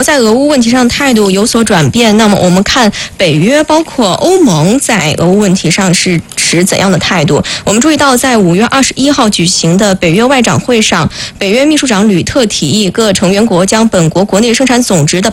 在俄乌问题上态度有所转变，那么我们看北约包括欧盟在俄乌问题上是持怎样的态度？我们注意到，在5月21号举行的北约外长会上，北约秘书长吕特提议各成员国将本国国内生产总值的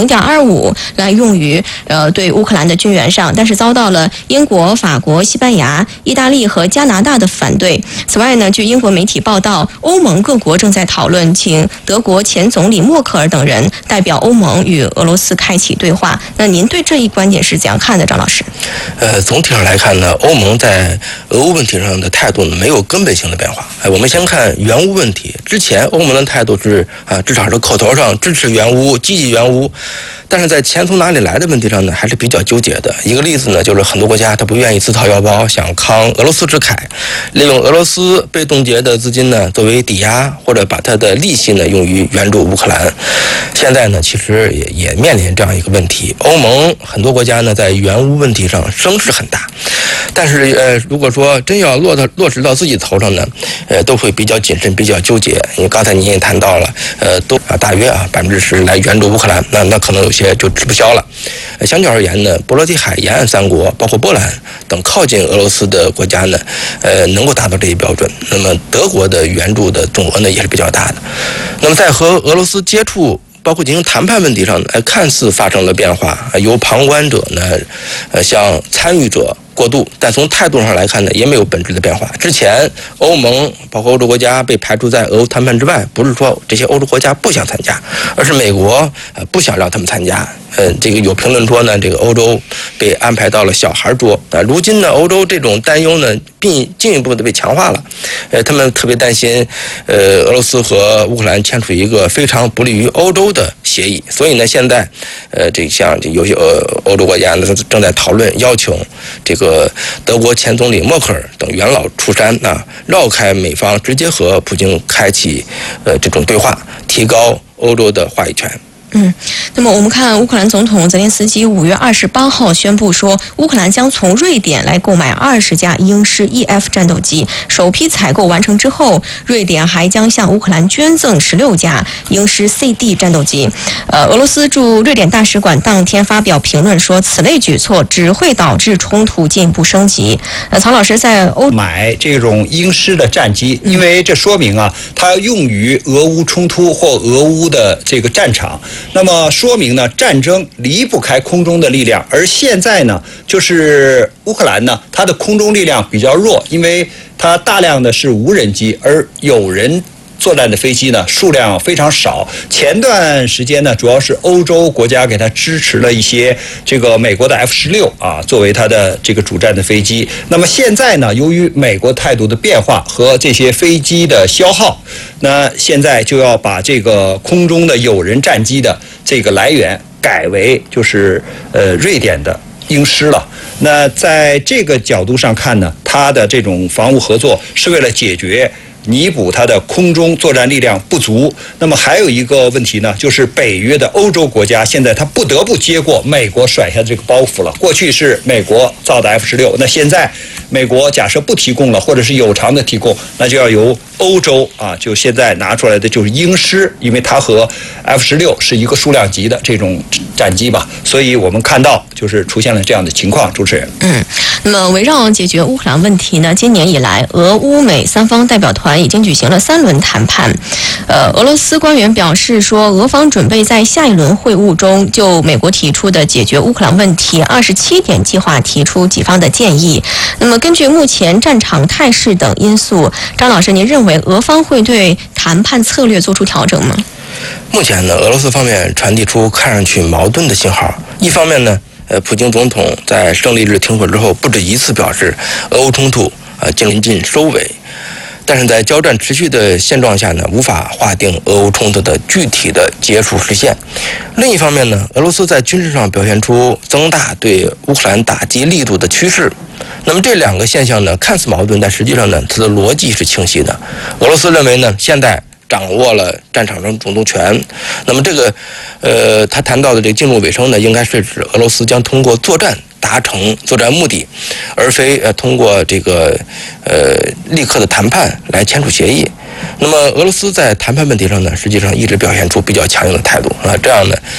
0.25%来用于对乌克兰的军援上，但是遭到了英国、法国、西班牙、意大利和加拿大的反对。此外呢，据英国媒体报道，欧盟各国正在讨论请德国前总理默克尔等人代表欧盟与俄罗斯开启对话。那您对这一观点是怎样看的，张老师？ 总体上来看呢，欧盟在俄乌问题上的态度呢没有根本性的变化。我们先看援乌问题，之前欧盟的态度是至少是口头上支持援乌、积极援乌，但是在钱从哪里来的问题上呢，还是比较纠结的。一个例子呢，就是很多国家他不愿意自掏腰包，想慷俄罗斯之慨，利用俄罗斯被冻结的资金呢作为抵押，或者把它的利息呢用于援助乌克兰。现在呢，其实也面临这样一个问题，欧盟很多国家呢在援乌问题上声势很大，但是如果说真要落实到自己头上呢，都会比较谨慎，比较纠结。因为刚才您也谈到了，大约10%来援助乌克兰，那可能有些就吃不消了。相较而言呢，波罗的海沿岸3国，包括波兰等靠近俄罗斯的国家呢，能够达到这一标准。那么德国的援助的总额呢也是比较大的。那么在和俄罗斯接触，包括进行谈判问题上呢，看似发生了变化，由旁观者呢，向参与者过渡，但从态度上来看呢，也没有本质的变化。之前欧盟包括欧洲国家被排除在俄乌谈判之外，不是说这些欧洲国家不想参加，而是美国不想让他们参加。这个有评论说呢，这个欧洲被安排到了小孩桌。如今呢，欧洲这种担忧呢，进一步的被强化了。他们特别担心，俄罗斯和乌克兰签署一个非常不利于欧洲的协议。所以呢，现在像有些欧洲国家呢正在讨论邀请这个德国前总理默克尔等元老出山绕开美方，直接和普京开启这种对话，提高欧洲的话语权。 那么我们看乌克兰总统泽连斯基5月28号宣布说，乌克兰将从瑞典来购买20架鹰狮 EF 战斗机。首批采购完成之后，瑞典还将向乌克兰捐赠16架鹰狮 CD 战斗机。俄罗斯驻瑞典大使馆当天发表评论说，此类举措只会导致冲突进一步升级。曹老师在买这种鹰狮的战机，因为这说明它用于俄乌冲突或俄乌的这个战场。那么说明呢，战争离不开空中的力量，而现在呢，就是乌克兰呢，它的空中力量比较弱，因为它大量的是无人机，而有人作战的飞机呢数量非常少。前段时间呢，主要是欧洲国家给它支持了一些这个美国的 F-16作为它的这个主战的飞机。那么现在呢，由于美国态度的变化和这些飞机的消耗，那现在就要把这个空中的有人战机的这个来源改为就是瑞典的鹰狮了。那在这个角度上看呢，它的这种防务合作是为了弥补它的空中作战力量不足。那么还有一个问题呢，就是北约的欧洲国家现在它不得不接过美国甩下这个包袱了。过去是美国造的 F-16，那现在美国假设不提供了，或者是有偿的提供，那就要由欧洲就现在拿出来的就是鹰狮，因为它和 F-16是一个数量级的这种战机吧，所以我们看到就是出现了这样的情况。主持人， 那么围绕解决乌克兰问题呢，今年以来，俄乌美3方代表团已经举行了3轮谈判。俄罗斯官员表示说，俄方准备在下一轮会晤中就美国提出的解决乌克兰问题27点计划提出己方的建议。那么根据目前战场态势等因素，张老师，您认为俄方会对谈判策略做出调整吗？ 目前呢，俄罗斯方面传递出看上去矛盾的信号。一方面呢，普京总统在胜利日停火之后不止一次表示，俄乌冲突临近收尾。但是在交战持续的现状下呢，无法划定俄乌冲突的具体的结束时限。另一方面呢，俄罗斯在军事上表现出增大对乌克兰打击力度的趋势。那么这两个现象呢，看似矛盾，但实际上呢，它的逻辑是清晰的。俄罗斯认为呢，现在掌握了战场上主动权。那么这个他谈到的这个进入尾声呢，应该是指俄罗斯将通过作战达成作战目的，而非通过这个立刻的谈判来签署协议。那么俄罗斯在谈判问题上呢，实际上一直表现出比较强硬的态度这样呢